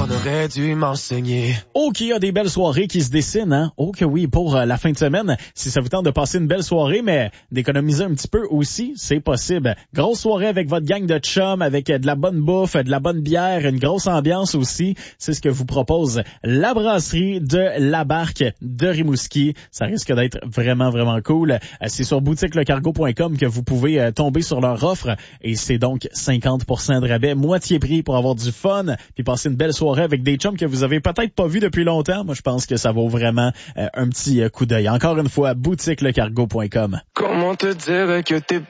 qu'on aurait dû m'enseigner. Oh, qu'il y a des belles soirées qui se dessinent, hein? Oh que oui, pour la fin de semaine. Si ça vous tente de passer une belle soirée, mais d'économiser un petit peu aussi, c'est possible. Grosse soirée avec votre gang de chums, avec de la bonne bouffe, de la bonne bière, une grosse ambiance aussi. C'est ce que vous propose la brasserie de la Barque de Rimouski. Ça risque d'être vraiment, vraiment cool. C'est sur boutiquelecargo.com que vous pouvez tomber sur leur offre et c'est donc 50% de rabais, moitié prix pour avoir du fun puis passer une belle soirée avec des chums que vous avez peut-être pas vus depuis longtemps. Moi, je pense que ça vaut vraiment un petit coup d'œil. Encore une fois, boutiquelecargo.com. Comment te dire que t'es